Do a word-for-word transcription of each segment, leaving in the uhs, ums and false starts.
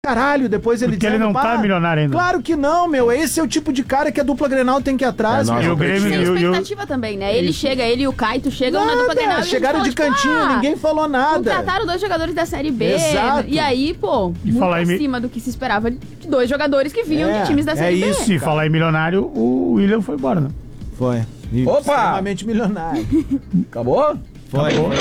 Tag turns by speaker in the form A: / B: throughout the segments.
A: Caralho, depois ele
B: Porque ele não tá milionário ainda.
A: Claro que não, meu. Esse é o tipo de cara que a dupla Grenal tem que ir atrás.
B: É,
A: meu.
B: e o Grêmio,
C: Tem
B: e o-
C: expectativa também, né? Ele chega, ele e o Caio chegam na dupla Grenal.
A: Nada,
C: e
A: chegaram
C: eles
A: de
C: falam, tipo,
A: cantinho,
C: ah,
A: ninguém falou nada.
C: Contrataram dois jogadores da Série B.
A: Exato.
C: E aí, pô,
B: E
C: muito
B: falar em mi-
C: acima do que se esperava de dois jogadores que vinham
A: É,
C: de times da
A: é
C: Série
A: isso.
C: B.
B: Se falar em milionário, o William foi embora, né?
A: Foi. E
D: Opa!
A: Extremamente milionário.
D: Acabou?
A: Foi.
B: Acabou.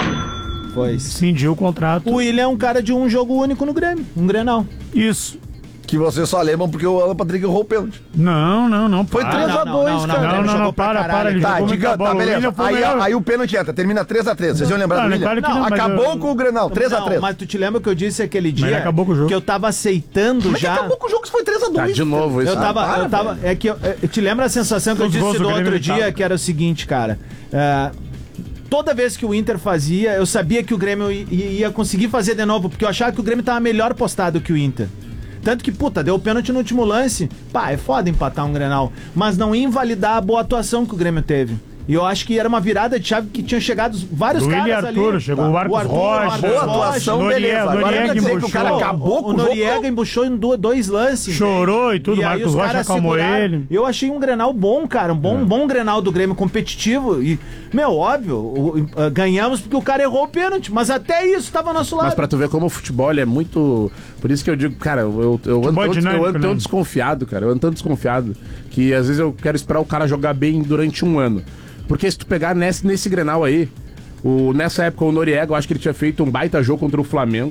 A: Foi.
B: Cindiu o contrato.
A: O William é um cara de um jogo único no Grêmio. Um Grenal.
B: Isso.
D: Que vocês só lembram porque o Alan Patrick errou o pênalti.
B: Não, não, não.
D: Foi
B: para.
D: três a dois, cara.
B: Não, não, não, para, para. Ele
D: Tá,
B: jogou muita
D: diga,
B: bola.
D: tá,
B: O
D: beleza.
B: William foi
D: Aí,
B: melhor.
D: aí o pênalti entra, termina três a três. Vocês iam lembrar
B: Não,
D: do William?
B: claro que não,
D: Não,
B: mas
D: acabou
B: eu-
D: com o Grenal, três a três.
A: Não, mas tu te lembra que eu disse aquele dia
B: ele acabou com o jogo.
A: que eu tava aceitando
D: Mas
A: já.
D: acabou com o jogo, foi três a dois.
E: Tá, de novo isso.
A: Eu tava,
D: Ah, para,
A: eu tava, é que eu, eu te lembra a sensação que eu
B: Os gols
A: disse
B: do
A: do
B: Grêmio
A: outro
B: ele
A: dia,
B: tava.
A: que era o seguinte, cara. é, toda vez que o Inter fazia, eu sabia que o Grêmio i- ia conseguir fazer de novo, porque eu achava que o Grêmio tava melhor postado que o Inter. Tanto que, puta, deu pênalti no último lance. Pá, é foda empatar um Grenal. Mas não ia invalidar a boa atuação que o Grêmio teve. E eu acho que era uma virada de chave que tinha chegado vários
B: Do
A: caras
B: William
A: ali.
B: Arthur, chegou o Marcos
A: Arthur,
B: Rocha.
A: Marcos
D: Boa
A: Rocha,
D: atuação,
B: Noriega-
D: beleza. Agora
B: Noriega
D: quer dizer que o
B: embuchou.
D: cara acabou
A: o,
D: com
A: o
D: o jogo.
A: Noriega embuchou em do- dois lances.
B: Chorou e tudo,
A: E aí
B: Marcos
A: os
B: Rocha
A: caras
B: acalmou
A: seguraram.
B: ele.
A: Eu achei um Grenal bom, cara. Um bom, bom Grenal do Grêmio, competitivo. E, meu, óbvio, o- uh, ganhamos porque o cara errou o pênalti. Mas até isso tava ao nosso lado.
E: Mas pra tu ver como o futebol ele é muito. Por isso que eu digo, cara, eu, eu, eu ando,
B: Futebol
E: tão,
B: dinâmico,
E: eu ando tão
B: né?
E: desconfiado, cara. Eu ando tão desconfiado que às vezes eu quero esperar o cara jogar bem durante um ano. Porque se tu pegar nesse, nesse Grenal aí, o, nessa época o Noriega, eu acho que ele tinha feito um baita jogo contra o Flamengo.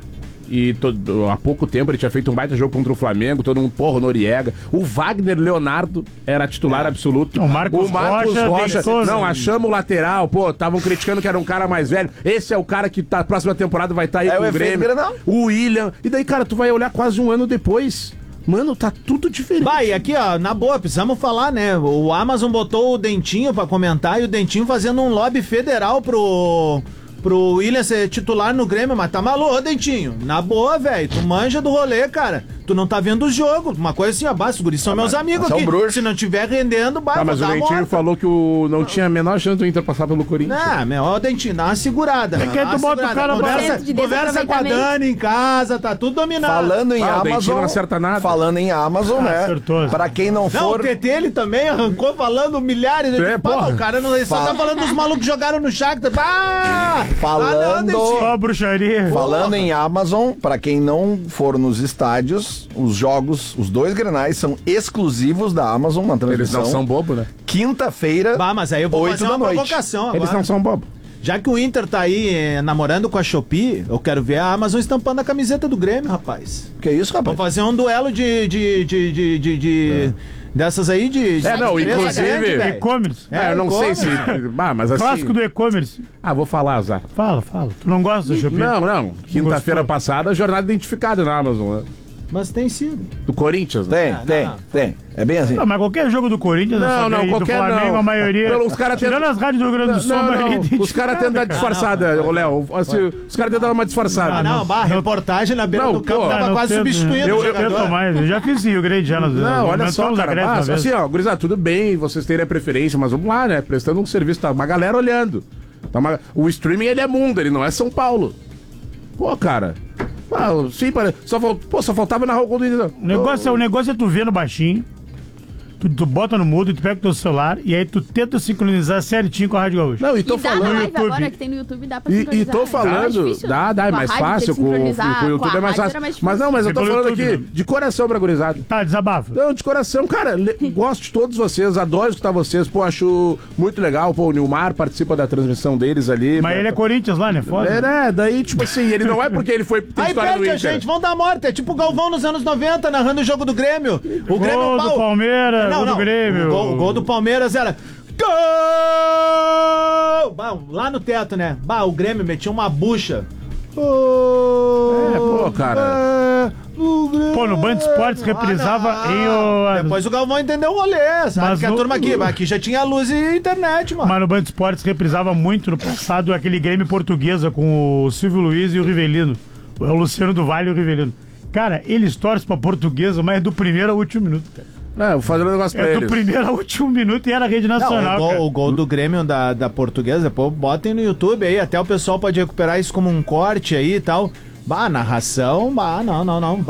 E: E todo, há pouco tempo ele tinha feito um baita jogo contra o Flamengo, todo mundo, porra, o Noriega. O Wagner Leonardo era titular absoluto.
B: O Marcos Rocha deitou,
E: não,
B: né?
E: achamos o lateral, pô, estavam criticando que era um cara mais velho. Esse é o cara que tá, próxima temporada vai estar aí
D: É
E: com
D: o
E: o
D: efeito
E: Grêmio.
D: Grenal.
E: O William. E daí, cara, tu vai olhar quase um ano depois. Mano, tá tudo diferente.
A: Vai, aqui, ó, na boa, precisamos falar, né? O Amazon botou o Dentinho pra comentar e o Dentinho fazendo um lobby federal pro. Pro William ser titular no Grêmio, mas tá maluco, ô Dentinho. Na boa, velho. Tu manja do rolê, cara. Tu não tá vendo o jogo. Uma coisa assim, abaixo, os guris são meus amigos
D: são
A: aqui.
D: bruxos.
A: Se não tiver rendendo, vai,
E: Ah, mas o
A: vou dar
E: Dentinho
A: morta.
E: falou que o, não tinha a menor chance do Inter passar pelo Corinthians.
A: Não, meu, ó, Dentinho, dá uma segurada.
B: que
A: Dá uma
B: tu bota o
A: segurada.
B: cara pra-
A: Conversa,
C: de
A: conversa com a
C: desaproveitamento.
A: Dani em casa, tá tudo dominado.
D: Falando em
E: Ah, o Dentinho
D: Amazon.
E: não acerta nada.
D: Falando em Amazon,
B: Ah,
D: né?
B: acertou.
D: Pra quem não
A: Não,
D: for.
A: o T T ele também arrancou falando milhares de
E: É,
A: Pá,
E: porra.
A: o cara não ele só
D: Fala.
A: tá falando dos malucos que jogaram no Shakhtar. Ah,
D: Falando-
A: Dentinho.
B: Só a bruxaria.
D: Falando em Amazon, pra quem não for nos estádios, os jogos, os dois Grenais são exclusivos da Amazon na
E: Eles
D: transmissão.
E: não são bobo, né?
D: Quinta-feira,
A: Bah, mas aí eu vou
D: oito
A: fazer
D: da
A: uma
D: noite.
A: provocação agora.
E: Eles não são bobo.
A: Já que o Inter tá aí eh, namorando com a Shopee, eu quero ver a Amazon estampando a camiseta do Grêmio, rapaz.
D: Que isso, rapaz?
A: Vamos fazer um duelo de... de, de, de, de, de- dessas aí de... de
E: É, não,
A: empresa
E: inclusive-
A: grande, velho.
B: E-commerce.
E: É, eu não sei se. Ah, mas assim.
B: Clássico do e-commerce.
E: Ah, vou falar, Azar.
B: Fala, fala. Tu não gosta do Shopee?
E: Não, não. Quinta-feira
B: gostou?
E: passada, jornada identificada na Amazon, né?
A: Mas tem sido.
E: Do Corinthians, né?
D: Tem,
A: Ah,
D: tem,
A: não.
D: tem. É bem assim.
B: Não, mas qualquer jogo do Corinthians,
E: Não,
B: essa
E: não,
B: vez,
E: qualquer
B: do Flamengo,
E: não.
B: a maioria.
E: Pelo- os cara
B: Tirando
E: tentam-
B: as rádios do Rio Grande do Sul, a
E: Não,
B: maioria
E: não,
B: identificada,
E: os caras tentam dar
B: cara.
E: disfarçada, ô Léo. Assim, os caras tentam dar uma disfarçada.
A: Ah, não, bah,
B: não-
A: reportagem na beira
E: Não,
A: do campo
E: pô,
A: tava
B: Ah, não
A: quase
B: tento,
A: substituindo
B: eu,
A: o
B: eu, eu
A: jogador.
B: tô mais, eu já fiz em Rio Grande já. Nós,
E: Não, olha
B: aumentou
E: só,
B: os
E: cara.
B: acréscimos
E: Mas,
B: uma vez.
E: assim, ó, gurizada, tudo bem vocês terem a preferência, mas vamos lá, né? Prestando um serviço, tá uma galera olhando. Tá uma- O streaming, ele é mundo, ele não é São Paulo. Pô, cara. Ah, sim, pare- só, fal- pô, só faltava narrar o gol do Inter.
B: O negócio, é, o negócio é tu vendo baixinho, tu, tu bota no mudo, tu pega o teu celular e aí tu tenta sincronizar certinho com a Rádio Gaúcha.
E: Não, e tô
C: E dá na
E: falando.
C: live
B: YouTube.
C: agora que tem no YouTube, dá pra
E: E, e
C: sincronizar.
E: tô
C: É
E: falando,
C: difícil.
E: dá, dá, é
C: Com a
E: mais
C: rádio,
E: fácil,
C: ter que
E: com, com,
C: sincronizar
E: com o YouTube
C: com a
E: é mais
C: rádio
E: fácil.
C: era mais
E: Mas não, mas eu tô
B: Pelo
E: falando
B: YouTube,
E: aqui,
B: né?
E: de coração pra gurizada.
B: Tá, desabafa.
E: Não, de coração, cara, le- gosto de todos vocês, adoro escutar vocês, pô, acho muito legal, pô, o Nilmar participa da transmissão deles ali.
B: Mas ele é Corinthians lá, né? Foda.
E: É, né, daí, tipo assim, ele não é porque ele foi tem
A: Aí
E: história do
A: perde a
E: Inter.
A: gente, vão dar morte. É tipo o Galvão nos anos noventa, narrando o jogo do Grêmio. O Grêmio...
B: Gol do
A: pau-
B: Palmeiras, gol do Grêmio.
A: O gol, o gol do Palmeiras era... Gol! Bah, lá no teto, né? Bah, o Grêmio metia uma bucha.
E: É, pô, cara.
B: Pô, no Band Esportes reprisava
A: Ah,
B: em o...
A: Depois o Galvão entendeu o rolê, sabe?
B: Mas
A: que a
B: no-
A: turma aqui, aqui já tinha luz e internet, mano.
B: Mas no Band Esportes reprisava muito no passado aquele Grêmio Portuguesa com o Silvio Luiz e o Rivelino. O Luciano do Vale e o Rivelino. Cara, eles torcem pra Portuguesa, mas é do primeiro ao último minuto, cara.
E: É, vou fazer um negócio pra
B: É do
E: eles.
B: primeiro ao último minuto e era a Rede
A: Não,
B: Nacional,
A: o, gol,
B: cara.
A: o gol do Grêmio da, da Portuguesa, pô, botem no YouTube aí, até o pessoal pode recuperar isso como um corte aí e tal. Bah, narração, bah, não, não, não.